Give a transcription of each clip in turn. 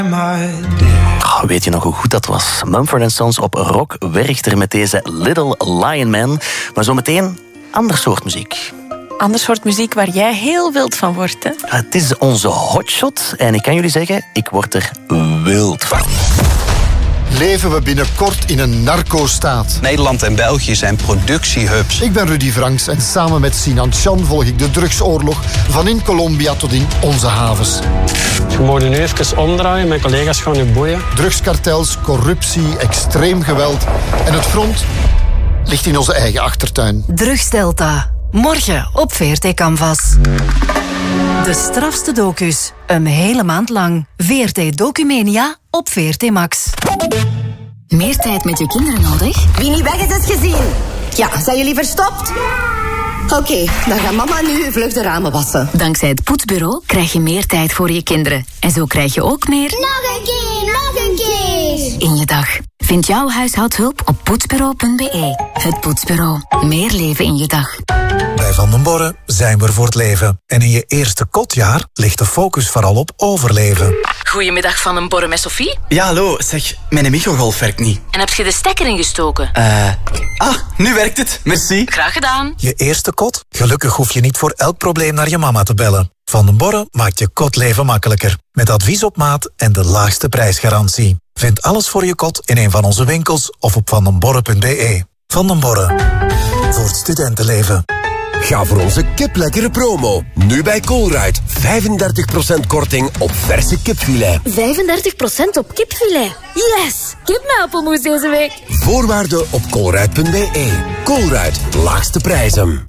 Oh, weet je nog hoe goed dat was? Mumford & Sons op Rock Werchter met deze Little Lion Man. Maar zometeen ander soort muziek. Ander soort muziek waar jij heel wild van wordt, hè? Het is onze hotshot en ik kan jullie zeggen, ik word er wild van. Leven we binnenkort in een narco-staat? Nederland en België zijn productiehubs. Ik ben Rudy Franks en samen met Sinan Chan volg ik de drugsoorlog van in Colombia tot in onze havens. Je moet nu even omdraaien, mijn collega's gaan u boeien. Drugskartels, corruptie, extreem geweld en het front ligt in onze eigen achtertuin. Drugsdelta. Morgen op VRT Canvas. De strafste docus. Een hele maand lang. VRT Documania op VRT Max. Meer tijd met je kinderen nodig? Wie niet weg is, is gezien. Ja, zijn jullie verstopt? Oké, dan gaat mama nu vlug de ramen wassen. Dankzij het Poetsbureau krijg je meer tijd voor je kinderen. En zo krijg je ook meer... Nog een keer, nog een keer! ...in je dag. Vind jouw huishoudhulp op poetsbureau.be. Het Poetsbureau. Meer leven in je dag. Bij Van den Borre zijn we er voor het leven. En in je eerste kotjaar ligt de focus vooral op overleven. Goedemiddag, Van den Borre met Sophie. Ja, hallo. Zeg, mijn microgolf werkt niet. En heb je de stekker ingestoken? Nu werkt het. Merci. Graag gedaan. Je eerste kot? Gelukkig hoef je niet voor elk probleem naar je mama te bellen. Van den Borre maakt je kotleven makkelijker. Met advies op maat en de laagste prijsgarantie. Vind alles voor je kot in een van onze winkels of op vandenborre.be. Van den Borre. Voor het studentenleven. Ga voor onze kiplekkere promo. Nu bij Colruyt. 35% korting op verse kipfilet. 35% op kipfilet. Yes! Kipnappelmoes deze week. Voorwaarden op colruyt.be. Colruyt. Laagste prijzen.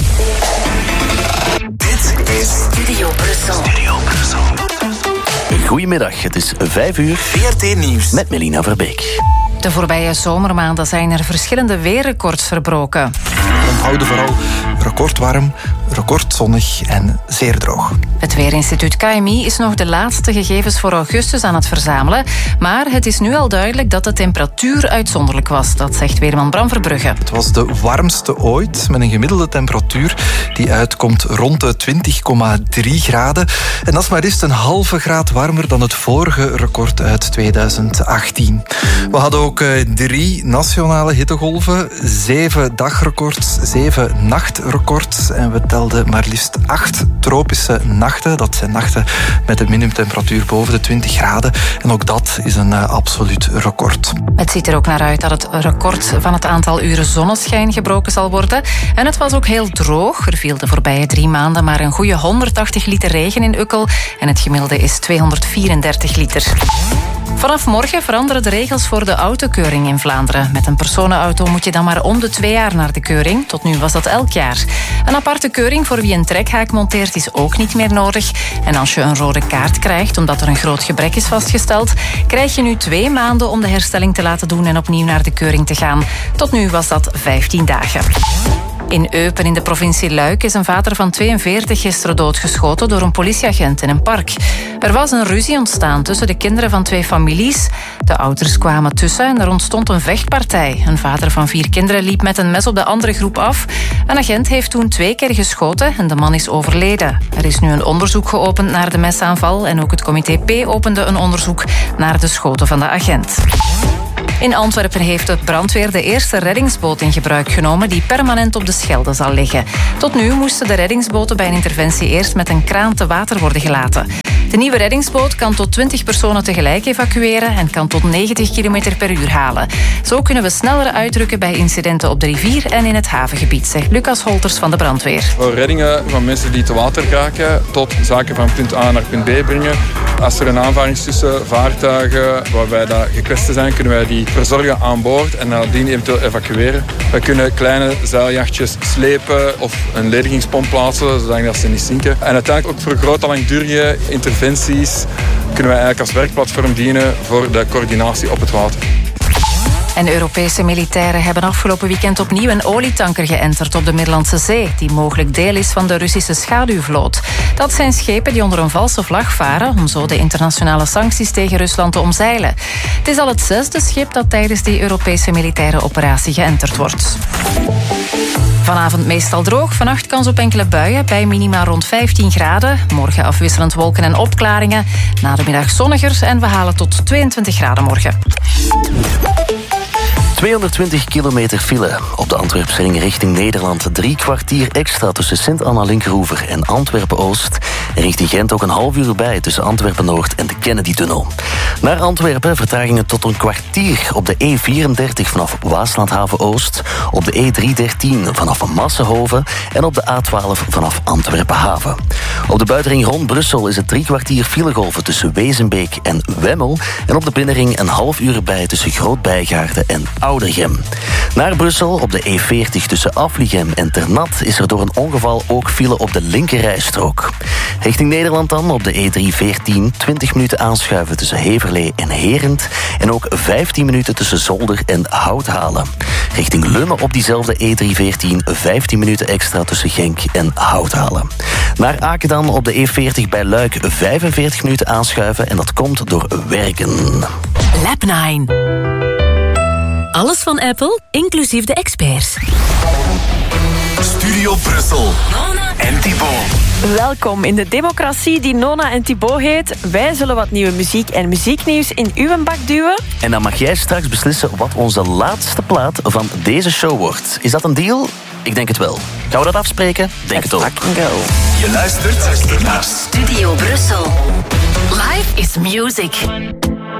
Dit is Studio Brussel. Goedemiddag, het is 5:00. VRT Nieuws. Met Melina Verbeek. De voorbije zomermaanden zijn er verschillende weerrecords verbroken. Onthouden vooral recordwarm, recordzonnig en zeer droog. Het Weerinstituut KMI is nog de laatste gegevens voor augustus aan het verzamelen. Maar het is nu al duidelijk dat de temperatuur uitzonderlijk was. Dat zegt weerman Bram Verbrugge. Het was de warmste ooit, met een gemiddelde temperatuur die uitkomt rond de 20,3 graden. En dat is maar eens een halve graad warmer dan het vorige record uit 2018. We hadden ook 3 nationale hittegolven, 7 dagrecords, 7 nachtrecords en we telden maar liefst 8 tropische nachten. Dat zijn nachten met een minimumtemperatuur boven de 20 graden. En ook dat is een absoluut record. Het ziet er ook naar uit dat het record van het aantal uren zonneschijn gebroken zal worden. En het was ook heel droog. Er viel de voorbije 3 maanden maar een goede 180 liter regen in Ukkel. En het gemiddelde is 234 liter. Vanaf morgen veranderen de regels voor de autokeuring in Vlaanderen. Met een personenauto moet je dan maar om de 2 jaar naar de keuring. Tot nu was dat elk jaar. Een aparte keuring voor wie een trekhaak monteert is ook niet meer nodig. En als je een rode kaart krijgt omdat er een groot gebrek is vastgesteld, krijg je nu 2 maanden om de herstelling te laten doen en opnieuw naar de keuring te gaan. Tot nu was dat 15 dagen. In Eupen in de provincie Luik is een vader van 42 gisteren doodgeschoten door een politieagent in een park. Er was een ruzie ontstaan tussen de kinderen van 2 families. De ouders kwamen tussen en er ontstond een vechtpartij. Een vader van 4 kinderen liep met een mes op de andere groep af. Een agent heeft toen 2 keer geschoten en de man is overleden. Er is nu een onderzoek geopend naar de mesaanval en ook het comité P opende een onderzoek naar de schoten van de agent. In Antwerpen heeft de brandweer de eerste reddingsboot in gebruik genomen die permanent op de Schelde zal liggen. Tot nu moesten de reddingsboten bij een interventie eerst met een kraan te water worden gelaten. De nieuwe reddingsboot kan tot 20 personen tegelijk evacueren en kan tot 90 km per uur halen. Zo kunnen we sneller uitrukken bij incidenten op de rivier en in het havengebied, zegt Lucas Holters van de brandweer. Voor reddingen van mensen die te water raken tot zaken van punt A naar punt B brengen. Als er een aanvaring is tussen vaartuigen waarbij dat gekwetsten zijn, kunnen wij die verzorgen aan boord en nadien eventueel evacueren. Wij kunnen kleine zeiljachtjes slepen of een ledigingspomp plaatsen, zodat ze niet zinken. En uiteindelijk ook voor grote langdurige interventies kunnen wij eigenlijk als werkplatform dienen voor de coördinatie op het water. En Europese militairen hebben afgelopen weekend opnieuw een olietanker geënterd op de Middellandse Zee, die mogelijk deel is van de Russische schaduwvloot. Dat zijn schepen die onder een valse vlag varen om zo de internationale sancties tegen Rusland te omzeilen. Het is al het 6e schip dat tijdens die Europese militaire operatie geënterd wordt. Vanavond meestal droog, vannacht kans op enkele buien bij minima rond 15 graden. Morgen afwisselend wolken en opklaringen. Na de middag zonniger en we halen tot 22 graden morgen. 220 kilometer file op de Antwerpse ring richting Nederland. 3 kwartier extra tussen Sint-Anna-Linkeroever en Antwerpen-Oost. En richting Gent ook een half uur bij tussen Antwerpen-Noord en de Kennedy-tunnel. Naar Antwerpen vertragingen tot een kwartier op de E34 vanaf Waaslandhaven-Oost, op de E313 vanaf Massenhoven en op de A12 vanaf Antwerpen-Haven. Op de buitenring rond Brussel is het 3 kwartier filegolven tussen Wezenbeek en Wemmel en op de binnenring een half uur bij tussen Groot-Bijgaarden en Oudergem. Naar Brussel op de E40 tussen Afligem en Ternat is er door een ongeval ook file op de linkerrijstrook. Richting Nederland dan op de E314 20 minuten aanschuiven tussen Heverlee en Herent en ook 15 minuten tussen Zolder en Houthalen. Richting Lummen op diezelfde E314 15 minuten extra tussen Genk en Houthalen. Naar Aken dan op de E40 bij Luik 45 minuten aanschuiven en dat komt door werken. Lab 9. Alles van Apple, inclusief de experts. Studio Brussel. Nona en Thibaut. Welkom in de democratie die Nona en Thibaut heet. Wij zullen wat nieuwe muziek en muzieknieuws in uw bak duwen. En dan mag jij straks beslissen wat onze laatste plaat van deze show wordt. Is dat een deal? Ik denk het wel. Gaan we dat afspreken? Denk het ook. Je luistert naar Studio Brussel. Life is music.